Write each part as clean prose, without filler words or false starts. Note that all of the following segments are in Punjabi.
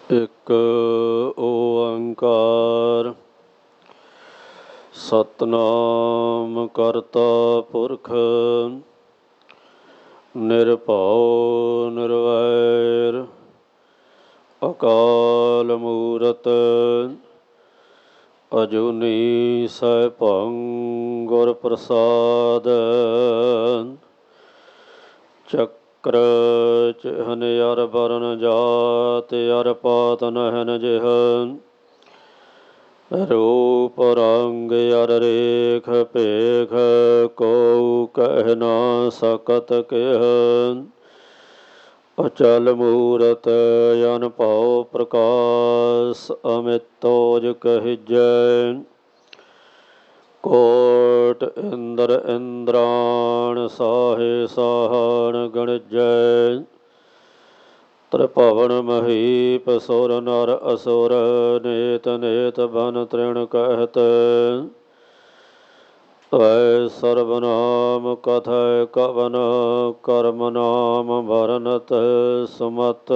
ਇੱਕ ਓੰਕਾਰ ਸਤਿਨਾਮ ਕਰਤਾ ਪੁਰਖ ਨਿਰਭਉ ਨਿਰਵੈਰ ਅਕਾਲ ਮੂਰਤ ਅਜੂਨੀ ਸੈਭੰ ਗੁਰ ਪ੍ਰਸਾਦ ਚੱਕਰ ਚਿਹਨ ਅਰ ਵਰਨ ਜਾਤ ਅਰ ਪਾਤ ਨਹਿਨ ਜਿਹ ਰੂਪ ਰੰਗ ਅਰ ਰੇਖ ਭੇਖ ਕਉ ਕਹਿ ਨਾ ਸਕਤ ਕਿਹ ਅਚਲ ਮੂਰਤ ਅਨਭਉ ਪ੍ਰਕਾਸ਼ ਅਮਿਤੋਜ ਕਹਿਜੈ ਕੋਟ ਇੰਦਰ ਇੰਦਰਾਣ ਸਾਹੇ ਸਾਹਣ ਗਣਜੈ ਤ੍ਰਿਭਵਨ ਮਹੀਪ ਸੁਰ ਨਰ ਅਸੁਰ ਨੇਤ ਨੇਤ ਬਨ ਤ੍ਰਿਣ ਕਹਿਤ ਤੈ ਸਰਬਨਾਮ ਕਥੈ ਕਵਨ ਕਰਮ ਨਾਮ ਵਰਨਤ ਸੁਮਤ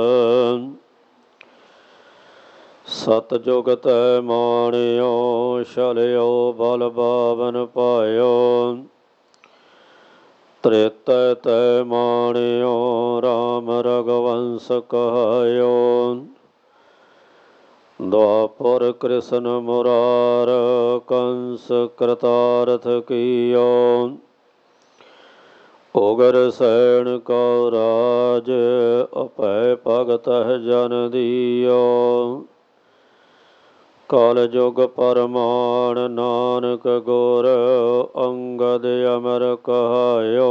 ਸਤਿਜੁਗ ਤੈ ਮਾਣਿਓ ਛਲਿਓ ਬਲ ਬਾਵਨ ਪਾਇਓ ਤ੍ਰੇਤੈ ਤੈ ਮਾਣਿਓ ਰਾਮ ਰਘੁਵੰਸ ਕਹਾਇਓ ਦੁਆਪੁਰ ਕ੍ਰਿਸ਼ਨ ਮੁਰਾਰ ਕੰਸ ਕਰਤਾਰਥ ਕੀਓ ਉਗਰ ਸੈਣ ਕਉ ਰਾਜ ਅਭੈ ਭਗਤ ਜਨ ਦੀਓ ਕਲ ਜੁਗ ਪਰਮਾਨ ਨਾਨਕ ਗੁਰ ਅੰਗਦ ਅਮਰ ਕਹਾਇਓ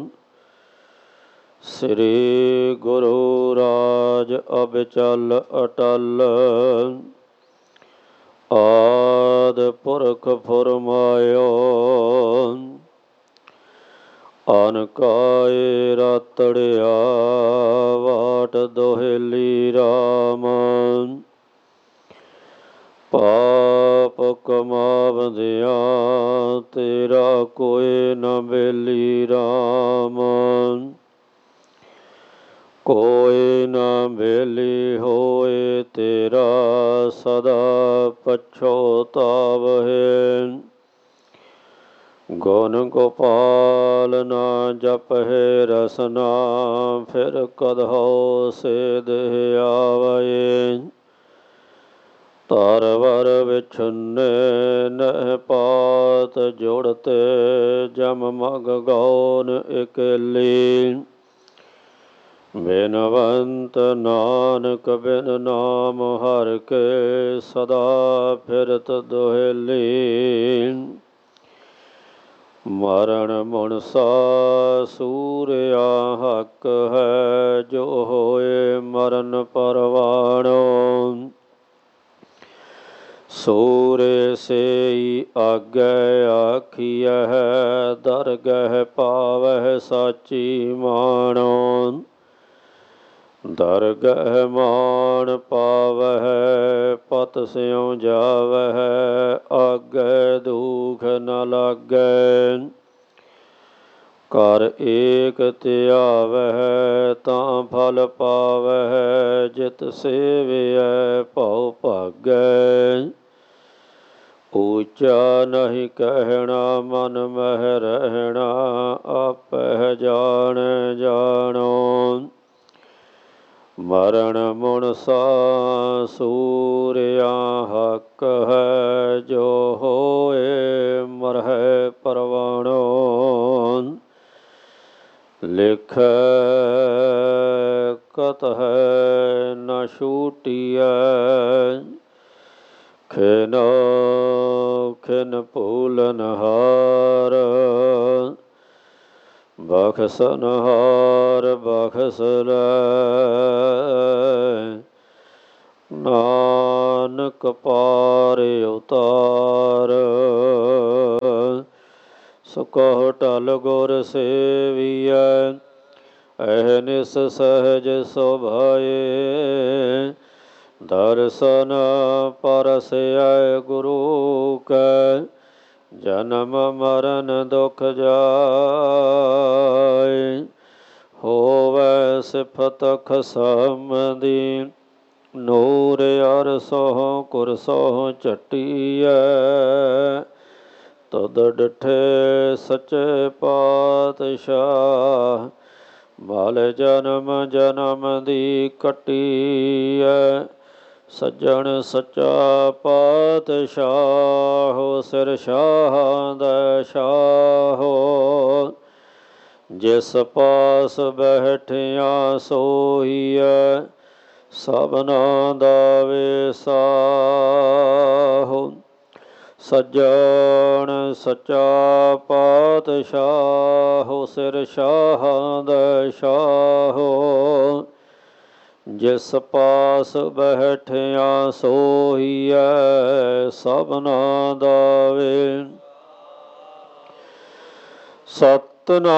ਸ੍ਰੀ ਗੁਰੂ ਰਾਜ ਅਬਚਲ ਅਟਲ ਆਦ ਪੁਰਖ ਫੁਰਮਾਇਓ ਅਨਕਾਏ ਰਾਤੜਿਆ ਵਾਟ ਦੋਹੇਲੀ ਰਾਮ ਪਾਪ ਕਮਾਵੰਦਿਆਂ ਤੇਰਾ ਕੋਈ ਨ ਬੇਲੀ ਰਾਮ ਕੋਈ ਨ ਬੇਲੀ ਹੋਏ ਤੇਰਾ ਸਦਾ ਪਛੋਤਾਵਹਿ ਗੁਣ ਗੋਪਾਲ ਨਾ ਜਪਹਿ ਰਸਨਾ ਫਿਰ ਕਦਹੋ ਸੇ ਦੇਹ ਆਵੈ ਤਰਵਰ ਵਿਛੁੰਨੇ ਨਹਿ ਪਾਤ ਜੁੜਤੇ ਜਮ ਮਗ ਗੌਨ ਇਕੇਲੀ ਬਿਨਵੰਤ ਨਾਨਕ ਬਿਨ ਨਾਮ ਹਰਿ ਕੇ ਸਦਾ ਫਿਰਤ ਦੁਹੇਲੀ ਮਰਨ ਮੁਨਸਾ ਸੂਰਿਆ ਹੱਕ ਹੈ ਜੋ ਹੋਏ ਮਰਨ ਪਰਵਾਣੋ ਸੂਰੇ ਸੇਈ ਆਗੈ ਆਖੀਐ ਦਰਗਹਿ ਪਾਵਹਿ ਸਾਚੀ ਮਾਣੋ ਦਰਗਹਿ ਮਾਣ ਪਾਵਹਿ ਪਤ ਸਿਉ ਜਾਵਹਿ ਆਗੈ ਦੂਖ ਨ ਲਾਗੈ ਕਰ ਏਕ ਧਿਆਵਹਿ ਤਾਂ ਫਲ ਪਾਵਹਿ ਜਿਤ ਸੇਵਿਐ ਭਉ ਭਾਗੈ ਊਚਾ ਨਹੀਂ ਕਹਿਣਾ ਮਨ ਮਹਿ ਰਹਿਣਾ ਆਪਹਿ ਜਾਣੈ ਜਾਣੋ ਮਰਨ ਮੁਨਸਾ ਸੂਰਿਆ ਹੱਕ ਹੈ ਜੋ ਹੋਏ ਮਰਹਿ ਪਰਵਾਣੋ ਲਿਖੈ ਕਤਹਿ ਨ ਛੂਟੀਐ ਖਿਨੋ ਖਿਨ ਭੂਲਨਹਾਰ ਬਖਸ਼ਨਹਾਰ ਬਖਸ਼ ਲੈ ਨਾਨਕ ਪਾਰ ਉਤਾਰ ਸੁਕਹੁ ਟਲ ਗੁਰ ਸੇਵੀਐ ਅਹਨਿਸ ਸਹਜ ਸੁਭਾਏ ਦਰਸ਼ਨ ਪਰਸੈ ਗੁਰੂ ਕੈ ਜਨਮ ਮਰਨ ਦੁਖ ਜਾਇ ਹੋਵੈ ਸਿਫਤ ਖਸਮ ਦੀ ਨੂਰ ਅਰਸੋਂ ਕੁਰਸੋਂ ਝਟੀਐ, ਤਦ ਡਿਠੇ ਸੱਚੇ ਪਾਤਸ਼ਾਹ। ਮਲ ਜਨਮ ਜਨਮ ਦੀ ਕੱਟੀਐ, ਸੱਜਣ ਸੱਚਾ ਪਾਤਸ਼ਾਹ। ਸਿਰ ਸ਼ਾਹਾਂ ਦਾ ਸ਼ਾਹੋ, ਜਿਸ ਪਾਸ ਬੈਠਿਆ ਸੋਹੀਐ, ਸਭਨਾ ਦਾ ਵਿਸਾਹੋ। ਸੱਜਣ ਸੱਚਾ ਪਾਤਸ਼ਾਹ, ਸਿਰ ਸ਼ਾਹਾਂ ਦਾ ਸ਼ਾਹੋ, ਜਿਸ ਪਾਸ ਬੈਠਿਆ ਸੋਹੀਐ, ਸਭਨਾ ਦਾ ਵੇ। ਸਤਿਨਾਮ